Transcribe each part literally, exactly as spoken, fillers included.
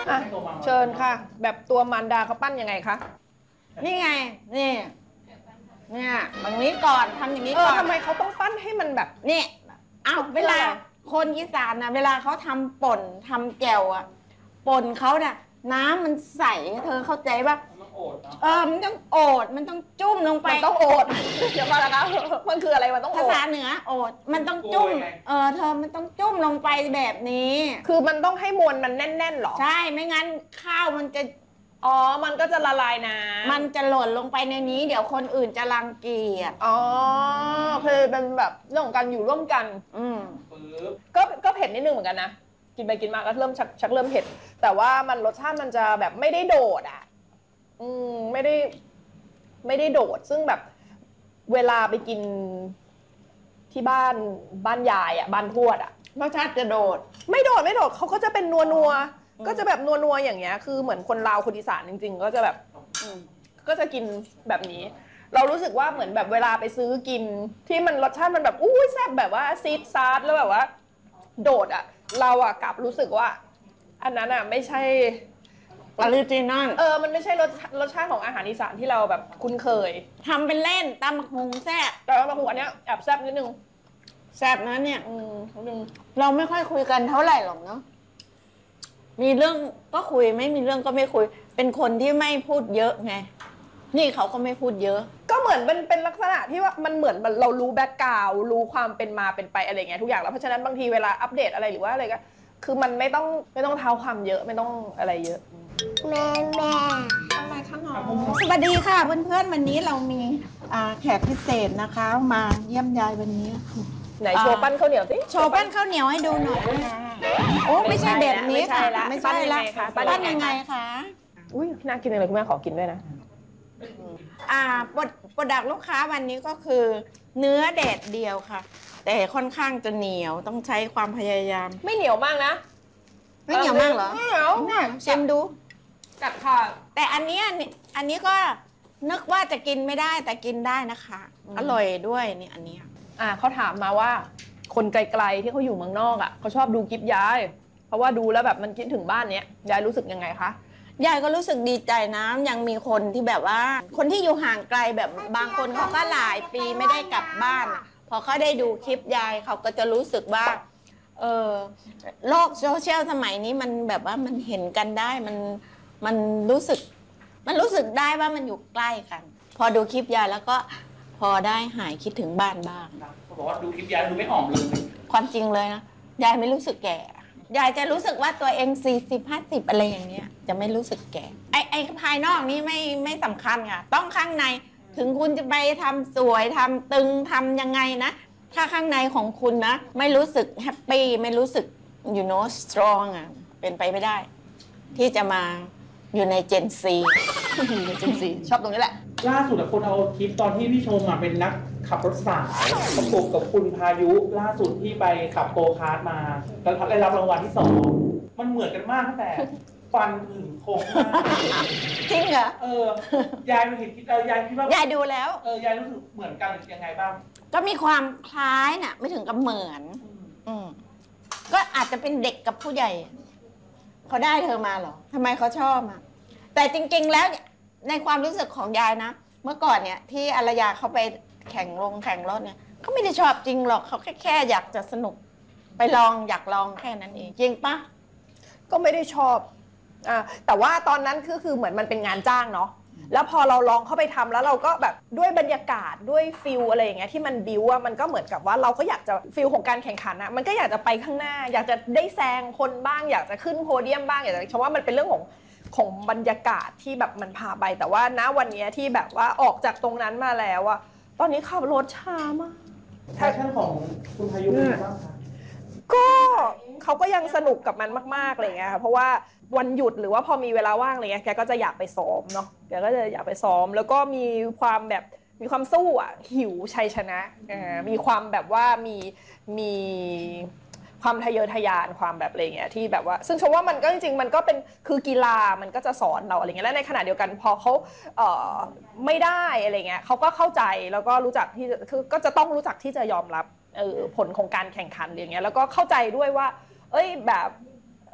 อ่ะเชิญค่ะ แบบตัวมารดาเขาปั้นยังไงคะนี่ไงนี่เนี่ยบางนี้ก่อนทำอย่างนี้เออก่อนทำไมเขาต้องปั้นให้มันแบบนี่อ้าวเวลาคนอีสานนะเวลาเขาทำป่นทำแจ่วอะป่นเขาเนี่ยน้ำมันใสเธอเข้าใจป่ะเออมันต้องโอดมันต้องจุ่มลงไปมันต้องโอดเดี๋ยวมาแล้วนะมันคืออะไรมันต้องโอภาดษาเหนือโอดมันต้องจุ่มเออเธอมันต้องจุ่มลงไปแบบนี้คือมันต้องให้มวลมันแน่นๆหรอใช่ไม่งั้นข้าวมันจะอ๋อมันก็จะละลายน้ำมันจะหล่นลงไปในนี้เดี๋ยวคนอื่นจะรังเกียจอ๋อคือเป็นแบบเรื่องของการอยู่ร่วมกันอืมก็ก็เผ็ดนิดนึงเหมือนกันนะกินไปกินมาก็เริ่มชักชักเริ่มเผ็ดแต่ว่ามันรสชาติมันจะแบบไม่ได้โดดอ่ะอืมไม่ได้ไม่ได้โดดซึ่งแบบเวลาไปกินที่บ้านบ้านยายอ่ะบ้านทวดอ่ะรสชาติจะโดดไม่โดดไม่โดดเขาก็จะเป็นนัวนัวก็จะแบบนัวนัวอย่างเงี้ยคือเหมือนคนลาวคนอีสานจริงๆก็จะแบบก็จะกินแบบนี้เรารู้สึกว่าเหมือนแบบเวลาไปซื้อกินที่มันรสชาติมันแบบอุ้ยแซ่บแบบว่าซีดซาร์แล้วแบบว่าโดดอ่ะเราอ่ะกลับรู้สึกว่าอันนั้นอ่ะไม่ใช่ออริจินอลเออมันไม่ใช่รสรสชาติของอาหารอีสานที่เราแบบคุ้นเคยทำเป็นเล่นตำบักหุ่งแซ่บแต่ว่าบางหัวเนี้ยแอบแซ่บนิดนึงแซ่บนะเนี่ยอืมนิดนึงเราไม่ค่อยคุยกันเท่าไหร่หรอกเนาะมีเรื่องก็คุยไม่มีเรื่องก็ไม่คุยเป็นคนที่ไม่พูดเยอะไงนี่เขาก็ไม่พูดเยอะก็เหมือนเป็นเป็นลักษณะที่ว่ามันเหมือนเรารู้แบ็กกราวด์รู้ความเป็นมาเป็นไปอะไรเงี้ยทุกอย่างแล้วเพราะฉะนั้นบางทีเวลาอัปเดตอะไรหรือว่าอะไรก็คือมันไม่ต้องไม่ต้องเท้าความเยอะไม่ต้องอะไรเยอะแม่แม่อะไรคะน้องสวัสดีค่ะเพื่อนๆวันนี้เรามีแขกพิเศษนะคะมาเยี่ยมยายวันนี้ไหนโชว์ปั้นข้าวเหนียวสิโชว์ปั้นข้าวเหนียวให้ดูหน่อยโอ้ไม่ใช่แบบนี้ค่ะไม่ใช่ละปั้นยังไงคะอุ้ยน่ากินเลยคุณแม่ขอกินด้วยนะอ่าโปรดักต์ลูกค้าวันนี้ก็คือเนื้อแดดเดียวค่ะแต่ค่อนข้างจะเหนียวต้องใช้ความพยายามไม่เหนียวมากนะไม่เหนียวมากเหรอไม่เหนียวชิมดูกัดค่ะแต่อันนี้อันนี้ก็นึกว่าจะกินไม่ได้แต่กินได้นะคะอร่อยด้วยนี่อันนี้อ่าเขาถามมาว่าคนไกลๆที่เขาอยู่เมืองนอกอ่ะเขาชอบดูคลิปยายเพราะว่าดูแล้วแบบมันคิดถึงบ้านเนี้ยยายรู้สึกยังไงคะยายก็รู้สึกดีใจนะยังมีคนที่แบบว่าคนที่อยู่ห่างไกลแบบบางคนเขาก็หลายปีไม่ได้กลับบ้านพอเขาได้ดูคลิปยายเขาก็จะรู้สึกว่าเออโลกโซเชียลสมัยนี้มันแบบว่ามันเห็นกันได้มันมันรู้สึกมันรู้สึกได้ว่ามันอยู่ใกล้กันพอดูคลิปยายแล้วก็พอได้หายคิดถึงบ้านบ้างเขาบอกว่าดูคลิปยายดูไม่อ่อมเลยความจริงเลยนะยายไม่รู้สึกแก่ยายจะรู้สึกว่าตัวเองสี่สิบห้าสิบอะไรอย่างเงี้ยจะไม่รู้สึกแก่ไอ้ไอ้ภายนอกนี่ไม่ไม่สำคัญค่ะต้องข้างในถึงคุณจะไปทำสวยทำตึงทำยังไงนะถ้าข้างในของคุณนะไม่รู้สึกแฮปปี้ไม่รู้สึก you know strong อ่ะเป็นไปไม่ได้ที่จะมาอยู่ในเจนซีในเจนซีชอบตรงนี้แหละล่าสุดคนเอาคลิปตอนที่พี่ชมอ่ะเป็นนักขับรถสายประกบกับคุณพายุล่าสุดที่ไปขับโกคาร์ทมาแล้วได้รับรางวัลที่สองมันเหมือนกันมากตั้งแต่ฟันถึงโค้งมากจริงเหรอเออยายเห็นคิดเออยายคิดว่ายายดูแล้วเออยายรู้สึกเหมือนกันหรือยังไงบ้างก็มีความคล้ายน่ะไม่ถึงกับเหมือนอืมก็อาจจะเป็นเด็กกับผู้ใหญ่เขาได้เธอมาเหรอทำไมเขาชอบอ่ะแต่จริงๆแล้วในความรู้สึกของยายนะเมื่อก่อนเนี่ยที่อารยาเขาไปแข่งลงแข่งรถเนี่ยเขาไม่ได้ชอบจริงหรอกเขาแค่แค่อยากจะสนุกไปลองอยากลองแค่นั้นเองจริงปะก็ไม่ได้ชอบอ่าแต่ว่าตอนนั้นคือคือเหมือนมันเป็นงานจ้างเนาะแล้วพอเราลองเข้าไปทำแล้วเราก็แบบด้วยบรรยากาศด้วยฟิลอะไรอย่างเงี้ยที่มันบิวอะมันก็เหมือนกับว่าเราก็อยากจะฟิลของการแข่งขันอะมันก็อยากจะไปข้างหน้าอยากจะได้แซงคนบ้างอยากจะขึ้นโพเดียมบ้างอยากจะเพราะว่ามันเป็นเรื่องของของบรรยากาศที่แบบมันพาไปแต่ว่าณวันนี้ที่แบบว่าออกจากตรงนั้นมาแล้วอะตอนนี้ขับรถช้ามากแพชชั่นของคุณพายุเป็นไงบ้างคะก็เขาก็ยังสนุกกับมันมากๆอะไรเงี้ยค่ะเพราะว่าวันหยุดหรือว่าพอมีเวลาว่างอะไรเงี้ยแกก็จะอยากไปซ้อมเนาะแกก็จะอยากไปซ้อมแล้วก็มีความแบบมีความสู้อ่ะหิวชัยชนะมีความแบบว่ามีมีความทะเยอทะยานความแบบอะไรเงี้ยที่แบบว่าซึ่งชมว่ามันก็จริงๆมันก็เป็นคือกีฬามันก็จะสอนเราอะไรเงี้ยและในขณะเดียวกันพอเขาเอ่อไม่ได้อะไรเงี้ยเขาก็เข้าใจแล้วก็รู้จักที่คือก็จะต้องรู้จักที่จะยอมรับเออผลของการแข่งขันอย่างเงี้ยแล้วก็เข้าใจด้วยว่าเอ้ยแบบ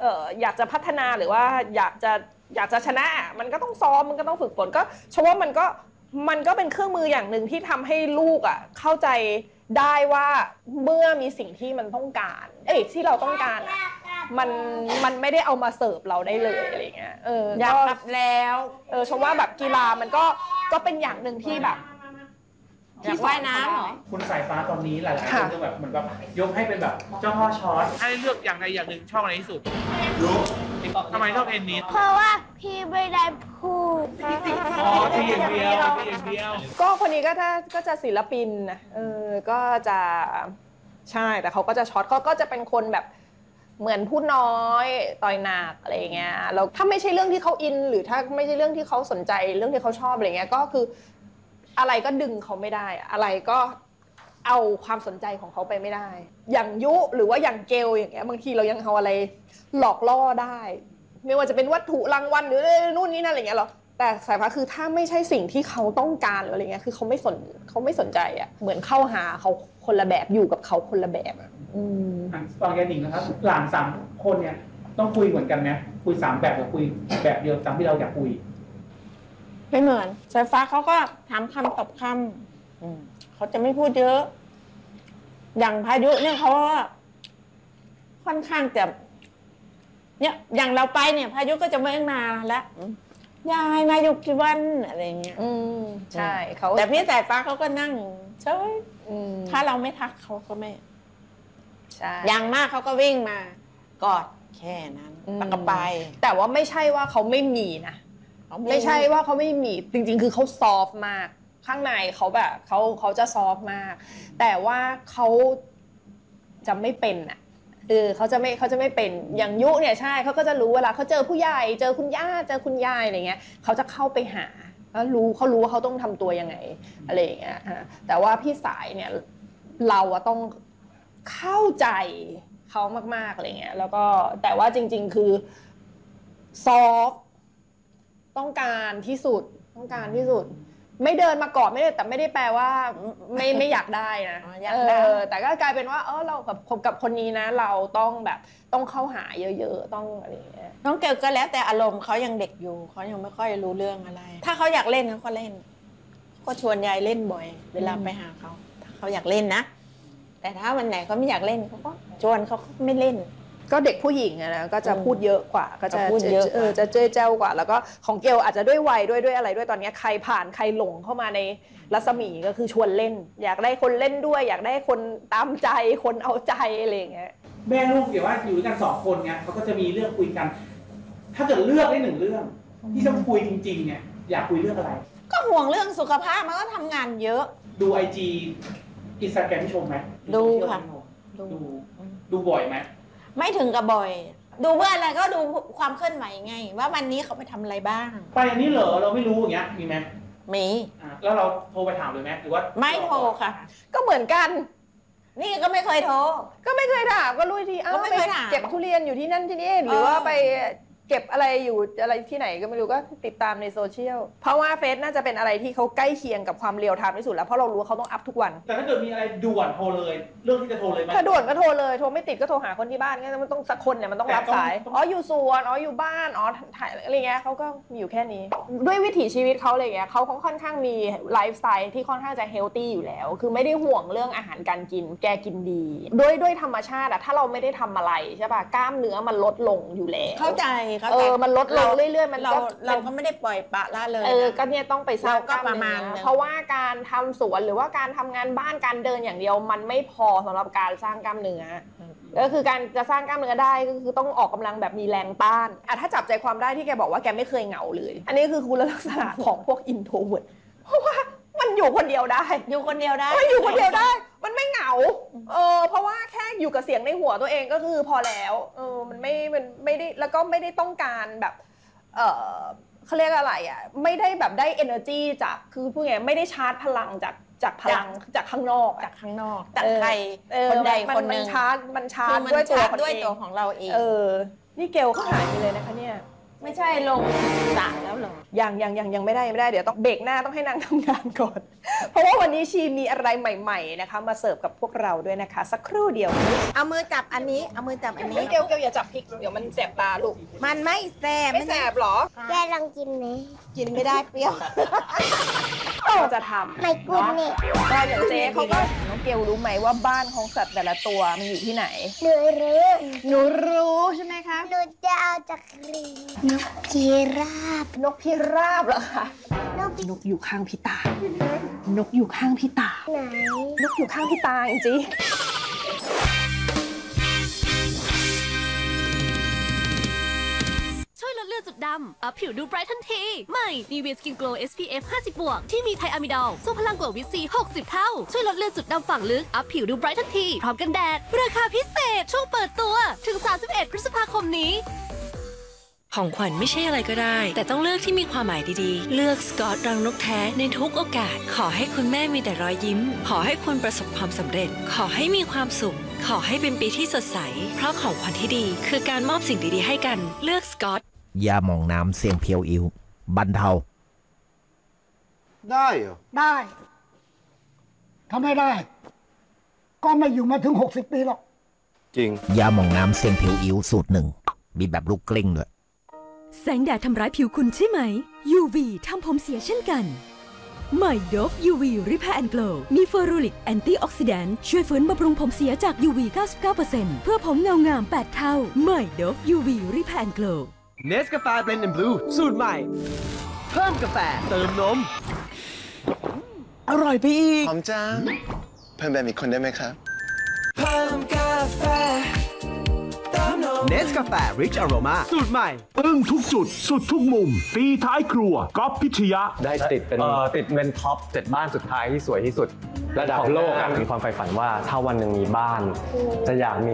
เอออยากจะพัฒนาหรือว่าอยากจะอยากจะชนะมันก็ต้องซ้อมมันก็ต้องฝึกฝนก็ชมว่ามันก็มันก็เป็นเครื่องมืออย่างหนึ่งที่ทำให้ลูกอ่ะเข้าใจได้ว่าเมื่อมีสิ่งที่มันต้องการเอ้ยที่เราต้องการอ่ะมันมันไม่ได้เอามาเสิร์ฟเราได้เลยอะไรเงี้ยเอออยากกลับแล้วเออชมว่าแบบกีฬามันก็ก็เป็นอย่างหนึ่งที่แบบอยากว่ายน้ำเหรอคุณสายฟ้าตอนนี้หลายๆคนก็แบบเหมือนแบบยกให้เป็นแบบเจ้าพ่อช็อตให้เลือกอย่างใดอย่างหนึ่งชอบอะไรที่สุดทำไมชอบเทนนิสเพราะว่าพี่ไม่ได้พูดอ๋อทีอย่างเดียวทีอย่างเดียวก็คนนี้ก็ถ้าก็จะศิลปินนะเออก็จะใช่แต่เขาก็จะช็อตเขาก็จะเป็นคนแบบเหมือนพูดน้อยต่อยหนักอะไรเงี้ยแล้วถ้าไม่ใช่เรื่องที่เขาอินหรือถ้าไม่ใช่เรื่องที่เขาสนใจเรื่องที่เขาชอบอะไรเงี้ยก็คืออะไรก็ดึงเขาไม่ได้อะไรก็เอาความสนใจของเขาไปไม่ได้อย่างยุหรือว่าอย่างเกลอย่างเงี้ยบางทีเรายังเอาอะไรหลอกล่อได้ไม่ว่าจะเป็นวัตถุรางวัลหรือนู่นนี่นั่นอะไรเงี้ยหรอแต่สายฟ้าคือถ้าไม่ใช่สิ่งที่เขาต้องการหรืออะไรเงี้ยคือเขาไม่สนเขาไม่สนใจอ่ะเหมือนเข้าหาเขาคนละแบบอยู่กับเขาคนละแบบอ่ะอืมตอนแกหนิงนะครับหลานสามคนเนี่ยต้องคุยเหมือนกันไหมคุยสามแบบหรือคุยแบบเดียวตามที่เราอยากคุยไม่เหมือนสายฟ้าเขาก็ถามคำตอบคำอืมเขาจะไม่พูดเยอะ อย่างพายุเนี่ยเขาค่อนข้างจะเนี่ยอย่างเราไปเนี่ยพายุก็จะไม่มาแล้วยายมาอยู่กี่วันอะไรเงี้ยอืมใช่เขาแต่พี่สายฟ้าเขาก็นั่งเฉยอืมถ้าเราไม่ทักเขาก็ไม่ใช่อย่างมากเขาก็วิ่งมากอดแค่นั้นแล้วก็ไปแต่ว่าไม่ใช่ว่าเขาไม่มีนะไม่ใช่ว่าเขาไม่มีจริงๆคือเขาซอฟต์มากข้างในเขาแบบเขาเขาจะซอฟต์มาก แต่ว่าเขาจะไม่เป็นอ่ะเออเขาจะไม่เขาจะไม่เป็นอย่างยุเนี่ยใช่เขาก็จะรู้เวลาเขาเจอผู้ใหญ่เจอคุณย่าเจอคุณยายอะไรเงี้ยเขาจะเข้าไปหาแล้วรู้เขารู้ว่าเขาต้องทำตัวยังไงอะไรอย่างเงี้ยแต่ว่าพี่สายเนี่ยเราอะต้องเข้าใจเขามากๆอะไรเงี้ยแล้วก็แต่ว่าจริงๆคือซอฟต้องการที่สุดต้องการที่สุดไม่เดินมากอดไม่ได้แต่ไม่ได้แปลว่าไม่ไม่อยากได้นะอยากได้เออแต่ก็กลายเป็นว่าเออเรากับคบกับคนนี้นะเราต้องแบบต้องเข้าหาเยอะๆต้องอะไรอย่างเงี้ยน้องเกลก็แล้วแต่อารมณ์เขายังเด็กอยู่เขายังไม่ค่อยรู้เรื่องอะไร ถ้าเขาอยากเล่นเขาก็เล่นก็ชวนยายเล่นบ่อย เวลาไปหาเขาถ้าเขาอยากเล่นนะแต่ถ้าวันไหนเขาไม่อยากเล่นเขาก็ชวนเขาไม่เล่นก็เด็กผู้หญิงอะนะก็จะพูดเยอะกว่าก็จะพูดเยอะเออจะเจ้ยเจ้ากว่าแล้วก็ของเกลอาจจะด้วยวัยด้วยด้วยอะไรด้วยตอนนี้ใครผ่านใครหลงเข้ามาในรัศมีก็คือชวนเล่น อยากได้คนเล่นด้วย อยากได้คนตามใจคนเอาใจอะไรอย่างเงี้ยแม่ลูกเดี๋ยวว่าอยู่ด้วยกันสองคนเนี่ยเขาก็จะมีเรื่องคุยกัน ถ้าเกิดเลือกได้หนึ่งเรื่องที่ต้องคุยจริงๆเนี่ยอยากคุยเรื่องอะไรก็ห่วงเรื่องสุขภาพมันก็ทำงานเยอะดูไอจีอินสตาแกรมที่ชมไหมดูค่ะดูดูบ่อยไหมไม่ถึงกับบ่อย ดูเพื่ออะไรก็ดูความเคลื่อนไหวไง ว่าวันนี้เขาไปทำอะไรบ้างไปอันนี้เหรอเราไม่รู้อย่างเงี้ยมีไหมมีอ่ะแล้วเราโทรไปถามเลยไหมหรือว่าไม่โทรค่ะก็เหมือนกันนี่ก็ไม่เคยโทรก็ไม่เคยถามก็รู้ทีอ้าวไม่เคยถามเก็บทุเรียนอยู่ที่นั่นที่นี่หรือว่าไปเก็บอะไรอยู่อะไรที่ไหนก็ไม่รู้ก็ติดตามในโซเชียลเพราะว่าเฟซน่าจะเป็นอะไรที่เขาใกล้เคียงกับความเรียลไทม์ที่สุดแล้วเพราะเรารู้ว่าเขาต้องอัพทุกวันแต่ถ้าเกิดมีอะไรด่วนโทรเลยเรื่องที่จะโทรเลยไหมถ้าด่วนก็โทรเลยโทรไม่ติดก็โทรหาคนที่บ้านงั้นมันต้องสักคนเนี่ยมันต้องรับสายอ๋ออยู่สวนอ๋ออยู่บ้านอ๋อถ่ายอะไรเงี้ยเขาก็มีอยู่แค่นี้ด้วยวิถีชีวิตเขาอะไรเงี้ยเขาค่อนข้างมีไลฟ์สไตล์ที่ค่อนข้างจะเฮลตี้อยู่แล้วคือไม่ได้ห่วงเรื่องอาหารการกินแกกินดีด้วยด้วยธรรมชาติอะถ้าเราไม่ได้ทำอะไรใช่ป่ะกล้ามเนื้อมันลดลงอยู่แล้วเข้าใจเข้าใจเออมันลดลงเรื่อยๆมันเราเราก็ไม่ได้ปล่อยปละละเลยเออก็เนี่ยต้องไปสร้างกล้ามเนื้อเพราะว่าการทำสวนหรือว่าการทำงานบ้านการเดินอย่างเดียวมันไม่พอสำหรับการสร้างกล้ามเนื้อก็คือการจะสร้างกล้ามเนื้อได้ก็คือต้องออกกำลังแบบมีแรงต้านอ่ะถ้าจับใจความได้ที่แกบอกว่าแกไม่เคยเหงาเลยอันนี้คือคุณลักษณะของพวกอินโทรเวิร์ตเพราะว่ามันอยู่คนเดียวได้อยู่คนเดียวได้มันอยู่คนเดียวได้มันไม่เหงาเออเพราะว่าแค่อยู่กับเสียงในหัวตัวเองก็คือพอแล้วเออมันไม่มันไม่ได้แล้วก็ไม่ได้ต้องการแบบเออเขาเรียกอะไรอ่ะไม่ได้แบบได้ energy จากคือพูดไงไม่ได้ชาร์จพลังจากจากพลังจากข้างนอกจากข้างนอกจากใครคนใดคนหนึ่งมันชาร์จมันชาร์จด้วยตัวด้วยตัวของเราเองเออนี่เกลเขาหายไปเลยนะคะเนี่ยไม่ใช่ลงสระแล้วเหรอยังยังยังยังไม่ได้ยังไม่ได้เดี๋ยวต้องเบรกหน้าต้องให้นางทำงานก่อน เพราะว่าวันนี้ชีมีอะไรใหม่ๆนะคะมาเสิร์ฟกับพวกเราด้วยนะคะ สักครู่เดียวเอามือจับอันนี้ เอามือจับอันนี้เกลเกลอย่าจับพริกเดี๋ยวมันแสบตาลูกมันไม่แซ่บไม่แสบหรอแกลองกินไหมกินไม่ได้เปรี้ยวเราจะทำไม่กูดนี่ก็อย่างเจ๊เขาก็น้องเกลรู้ไหมว่าบ้านของสัตว์แต่ละตัวมันอยู่ที่ไหนหนูรู้หนูรู้ใช่ไหมคะหนูจะเอาจากรีนกพิราบนกพิราบเหรอคะนกนกอยู่ข้างพี่ตา นกอยู่ข้างพี่ตาไหนนกอยู่ข้างพี่ตาจริงช่วยลดเลือดจุดดำ อัพผิวดูไบรท์ทันที ใหม่ นีเวียสกินโกล เอส พี เอฟ ห้าสิบ บวก ที่มีไทอะมิดอลสู้พลังกว่าวิตซี หกสิบ เท่า ช่วยลดเลือดจุดดำฝังลึก อัพผิวดูไบรท์ทันที พร้อมกันแดด ราคาพิเศษ ช่วงเปิดตัว ถึง สามสิบเอ็ด พฤษภาคมนี้ของขวัญไม่ใช่อะไรก็ได้ แต่ต้องเลือกที่มีความหมายดีๆ เลือกสกอตรังนกแท้ในทุกโอกาส ขอให้คุณแม่มีแต่รอยยิ้ม ขอให้คุณประสบความสำเร็จ ขอให้มีความสุข ขอให้เป็นปีที่สดใส เพราะของขวัญที่ดีคือการมอบสิ่งดีๆให้กัน เลือกสกอตยาหมองน้ำเสียงเพียวอิวบรรเทาได้เหรอได้ถ้าไม่ได้ ก็ไม่อยู่มาถึง หกสิบ ปีหรอกจริงยาหมองน้ำเสียงเพียวอิวสูตรหนึ่งมีแบบลูกกลิ้งด้วยแสงแดดทำร้ายผิวคุณใช่ไหม ยู วี ทำผมเสียเช่นกัน ใหม่ โดฟ ยู วี Repair and Glow มีเฟอรูริกแอนตี้ออกซิแดนต์ช่วยฟื้นบำรุงผมเสียจาก ยู วี เก้าสิบเก้าเปอร์เซ็นต์ เพื่อผมเงางาม แปด เท่า ใหม่ โดฟ ยู วี Repair and Glow เนสกาแฟเบรนด์แอนด์บลูสูตรใหม่ เพิ่มกาแฟเติมนมอร่อยไปอีกหอมจัง เพิ่มแบบอีกคนได้ไหมครับเพิ่มกาแฟเนสกาแฟริชอโรมาสูตรใหม่อึ้งทุกจุด สุดทุกมุม ปีท้ายครัวก๊อฟพิชยะได้ติดเป็นติดเป็นท็อปเจ็ดบ้านสุดท้ายที่สวยที่สุดระดับโลกมีความใฝ่ฝันว่าถ้าวันหนึ่งมีบ้าน จะอยากมี